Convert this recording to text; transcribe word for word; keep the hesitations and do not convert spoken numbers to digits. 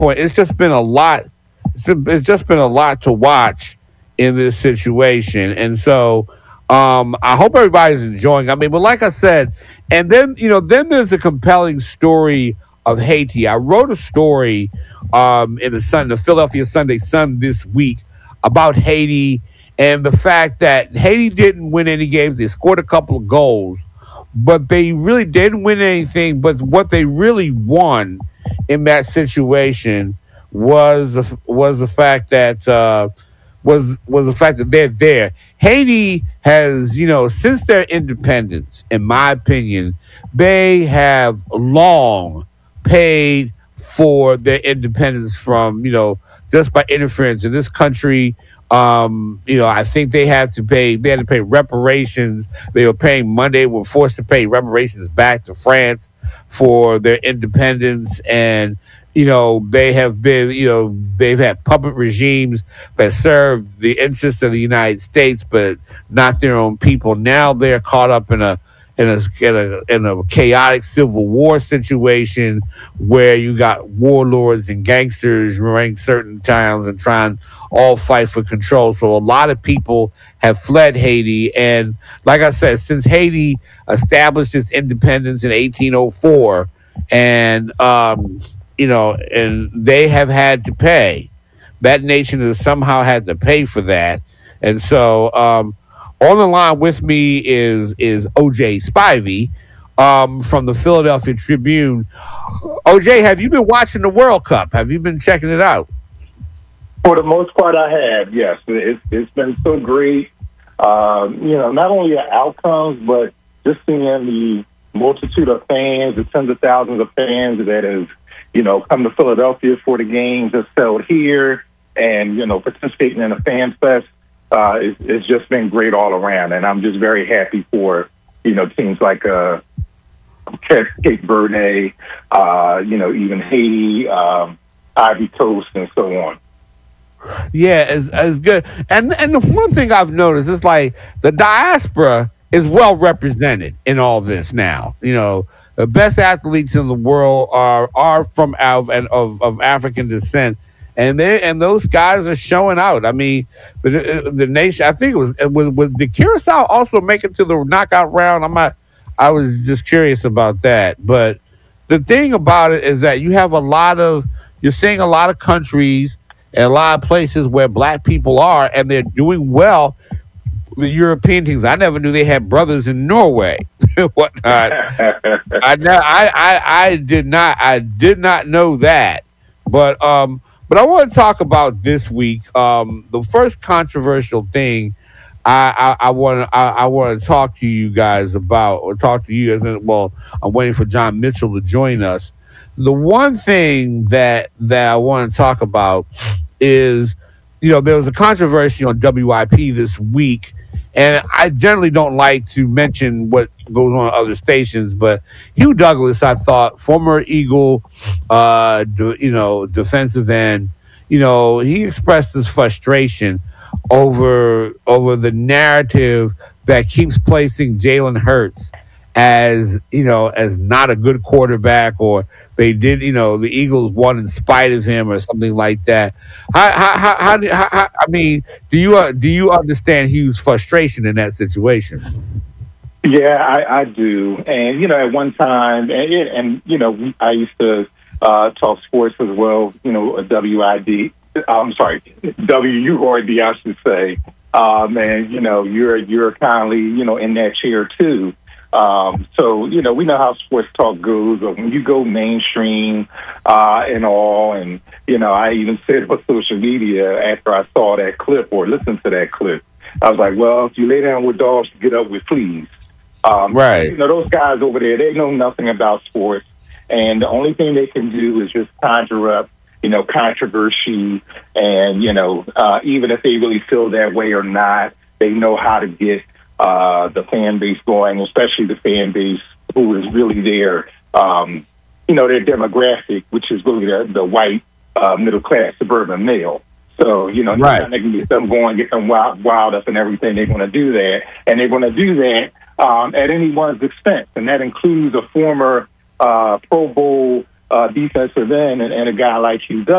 point, it's just been a lot. It's, it's just been a lot to watch in this situation, and so um, I hope everybody's enjoying. I mean, but like I said, and then you know, then there's a compelling story of Haiti. I wrote a story um, in the Sun, the Philadelphia Sunday Sun this week about Haiti and the fact that Haiti didn't win any games. They scored a couple of goals, but they really didn't win anything. But what they really won in that situation was the, was the fact that uh, was was the fact that they're there. Haiti has, you know, since their independence, in my opinion, they have long paid for their independence from, you know, just by interference in this country. Um, you know, I think they had to pay, they had to pay reparations. They were paying money, they were forced to pay reparations back to France for their independence. And, you know, they have been, you know, they've had puppet regimes that serve the interests of the United States, but not their own people. Now they're caught up in a, in a, in a, in a chaotic civil war situation where you got warlords and gangsters running certain towns and trying all fight for control. So a lot of people have fled Haiti. And like I said, since Haiti established its independence in eighteen oh four, and, um, you know, and they have had to pay. That nation has somehow had to pay for that. And so, um, on the line with me is is O J Spivey um, from the Philadelphia Tribune. O J, have you been watching the World Cup? Have you been checking it out? For the most part, I have, yes. It's, it's been so great. Um, you know, not only the outcomes, but just seeing the multitude of fans, the tens of thousands of fans that have, you know, come to Philadelphia for the games, that's held here, and, you know, participating in a fan fest. Uh, it's, it's just been great all around, and I'm just very happy for, you know, teams like uh, Cape Verde, uh, you know, even Haiti, um, Ivory Coast, and so on. Yeah, it's, it's good. And and the one thing I've noticed is like the diaspora is well represented in all this now. You know, the best athletes in the world are are from of of, of African descent. And they and those guys are showing out. I mean, the the nation. I think it was was, was did Curacao also make it to the knockout round? I'm not. I was just curious about that. But the thing about it is that you have a lot of you're seeing a lot of countries and a lot of places where black people are, and they're doing well. The European teams. I never knew they had brothers in Norway. Whatnot. I, I I I did not. I did not know that. But um. But I want to talk about this week. Um, the first controversial thing I, I, I want to I, I want to talk to you guys about, or talk to you guys. Well, I'm waiting for John Mitchell to join us. The one thing that that I want to talk about is, you know, there was a controversy on W I P this week, and I generally don't like to mention what goes on at other stations, but Hugh Douglas, I thought, former Eagle, uh, you know, defensive end, you know, he expressed his frustration over over the narrative that keeps placing Jalen Hurts as, you know, as not a good quarterback, or they did, you know, the Eagles won in spite of him or something like that. How, how, how, how, how, how I mean, do you uh, do you understand Hugh's frustration in that situation? Yeah, I, I do. And, you know, at one time, and, and you know, I used to uh, talk sports as well, you know, W I D, I'm sorry, W U R D, I should say. Um, and, you know, you're, you're kindly, you know, in that chair too. Um, so, you know, we know how sports talk goes, but when you go mainstream uh, and all, and, you know, I even said on social media after I saw that clip or listened to that clip, I was like, well, if you lay down with dogs, get up with fleas. Um, right. You know, those guys over there, they know nothing about sports. And the only thing they can do is just conjure up, you know, controversy. And, you know, uh, even if they really feel that way or not, they know how to get uh, the fan base going, especially the fan base who is really their, um, you know, their demographic, which is really the, the white, uh, middle-class suburban male. So, you know, right. they can get them going, get them wild, wild up and everything. They're going to do that. And they're going to do that Um, at anyone's expense, and that includes a former uh, Pro Bowl uh, defensive end and, and a guy like Hugh Douglas.